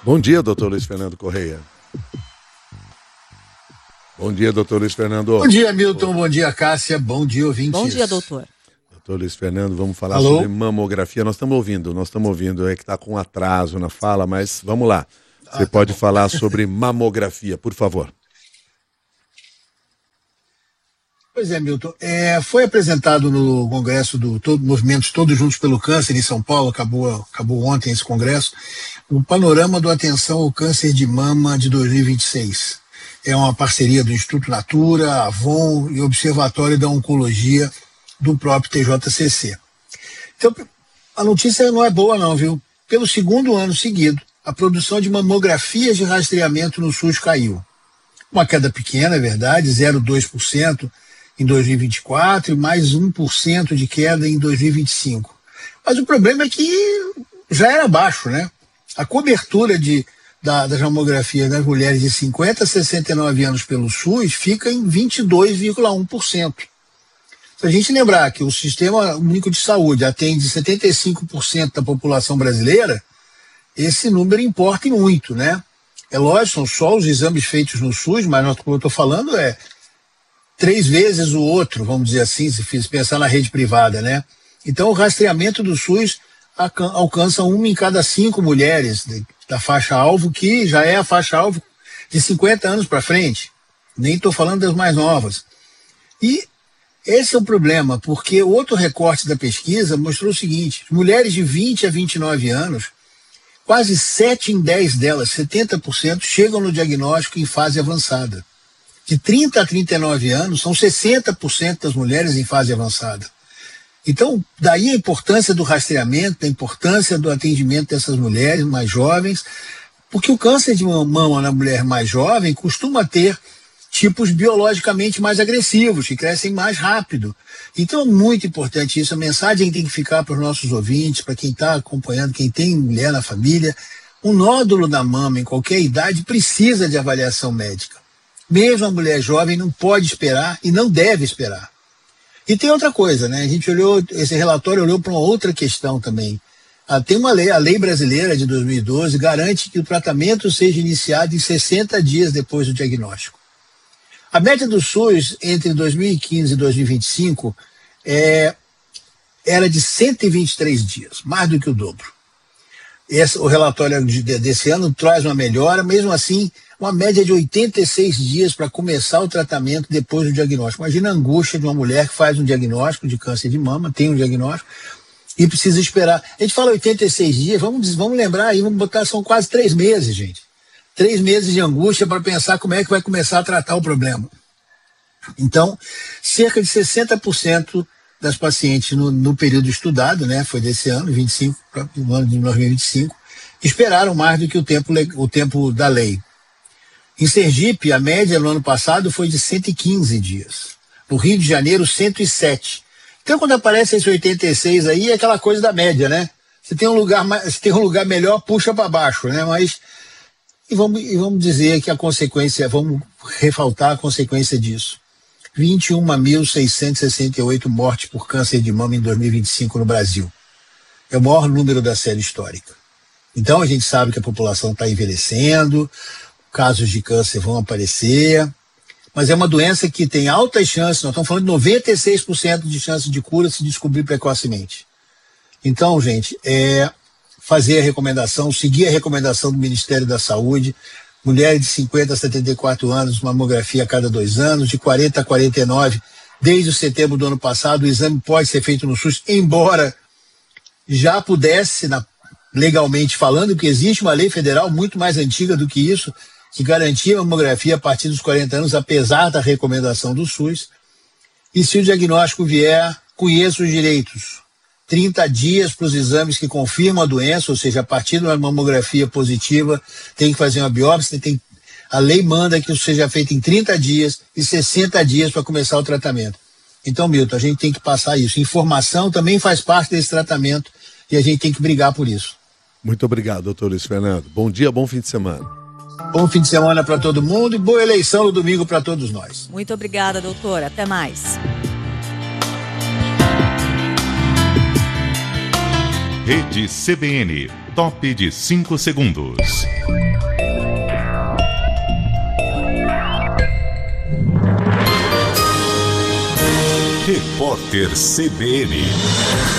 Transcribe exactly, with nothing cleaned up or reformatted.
Bom dia, doutor Luiz Fernando Correia. Bom dia, doutor Luiz Fernando. Bom dia, Milton. Bom dia, Cássia. Bom dia, ouvintes. Bom dia, doutor. Doutor Luiz Fernando, vamos falar Alô? sobre mamografia. Nós estamos ouvindo, nós estamos ouvindo, é que está com atraso na fala, mas vamos lá. Você ah, pode tá falar sobre mamografia, por favor. Pois é, Milton. É, foi apresentado no congresso do todo, Movimentos Todos Juntos pelo Câncer em São Paulo, acabou, acabou ontem esse congresso, o panorama do Atenção ao Câncer de Mama de dois mil e vinte e seis. É uma parceria do Instituto Natura, Avon e Observatório da Oncologia do próprio T J C C. Então, a notícia não é boa não, viu? Pelo segundo ano seguido, a produção de mamografias de rastreamento no SUS caiu. Uma queda pequena, é verdade, zero vírgula dois por cento em dois mil e vinte e quatro e mais um por cento de queda em dois mil e vinte e cinco. Mas o problema é que já era baixo, né? A cobertura de, da, das mamografias das mulheres de cinquenta a sessenta e nove anos pelo SUS fica em vinte e dois vírgula um por cento. Se a gente lembrar que o Sistema Único de Saúde atende setenta e cinco por cento da população brasileira, esse número importa e muito, né? É lógico, são só os exames feitos no SUS, mas nós, como eu estou falando, é três vezes o outro, vamos dizer assim, se pensar na rede privada, né? Então, o rastreamento do SUS alcança uma em cada cinco mulheres da faixa-alvo, que já é a faixa-alvo de cinquenta anos para frente. Nem estou falando das mais novas. E esse é o problema, porque o outro recorte da pesquisa mostrou o seguinte: mulheres de vinte a vinte e nove anos, quase sete em dez delas, setenta por cento, chegam no diagnóstico em fase avançada. De trinta a trinta e nove anos, são sessenta por cento das mulheres em fase avançada. Então, daí a importância do rastreamento, a importância do atendimento dessas mulheres mais jovens, porque o câncer de mama na mulher mais jovem costuma ter tipos biologicamente mais agressivos, que crescem mais rápido. Então é muito importante isso. A mensagem tem que ficar para os nossos ouvintes, para quem está acompanhando, quem tem mulher na família. Um nódulo da mama, em qualquer idade, precisa de avaliação médica. Mesmo a mulher jovem não pode esperar e não deve esperar. E tem outra coisa, né? A gente olhou, esse relatório olhou para uma outra questão também. Ah, tem uma lei, a lei brasileira de dois mil e doze garante que o tratamento seja iniciado em sessenta dias depois do diagnóstico. A média do SUS entre dois mil e quinze e dois mil e vinte e cinco é, era de cento e vinte e três dias, mais do que o dobro. Esse, o relatório de, desse ano traz uma melhora, mesmo assim, uma média de oitenta e seis dias para começar o tratamento depois do diagnóstico. Imagina a angústia de uma mulher que faz um diagnóstico de câncer de mama, tem um diagnóstico, e precisa esperar. A gente fala oitenta e seis dias, vamos, vamos lembrar aí, vamos botar, são quase três meses, gente. Três meses de angústia para pensar como é que vai começar a tratar o problema. Então, cerca de sessenta por cento das pacientes no, no período estudado, né, foi desse ano, vinte e cinco, no ano de dois mil e vinte e cinco, esperaram mais do que o tempo, o tempo da lei. Em Sergipe, a média no ano passado foi de cento e quinze dias. No Rio de Janeiro, cento e sete. Então, quando aparece esse oitenta e seis aí, é aquela coisa da média, né? Se tem um lugar, se tem um lugar melhor, puxa para baixo, né? Mas E vamos, e vamos dizer que a consequência, vamos refaltar a consequência disso. vinte e uma mil seiscentos e sessenta e oito mortes por câncer de mama em dois mil e vinte e cinco no Brasil. É o maior número da série histórica. Então a gente sabe que a população está envelhecendo, casos de câncer vão aparecer, mas é uma doença que tem altas chances, nós estamos falando de noventa e seis por cento de chance de cura se descobrir precocemente. Então, gente, é fazer a recomendação, seguir a recomendação do Ministério da Saúde, mulheres de cinquenta a setenta e quatro anos, mamografia a cada dois anos, de quarenta a quarenta e nove, desde setembro do ano passado, o exame pode ser feito no SUS, embora já pudesse, na, legalmente falando, porque existe uma lei federal muito mais antiga do que isso, que garantia a mamografia a partir dos quarenta anos, apesar da recomendação do SUS. E se o diagnóstico vier, conheça os direitos. trinta dias para os exames que confirmam a doença, ou seja, a partir de uma mamografia positiva, tem que fazer uma biópsia, tem, a lei manda que isso seja feito em trinta dias e sessenta dias para começar o tratamento. Então, Milton, a gente tem que passar isso. Informação também faz parte desse tratamento e a gente tem que brigar por isso. Muito obrigado, doutor Luiz Fernando. Bom dia, bom fim de semana. Bom fim de semana para todo mundo e boa eleição no domingo para todos nós. Muito obrigada, doutor. Até mais. Rede C B N, top de cinco segundos. Repórter C B N.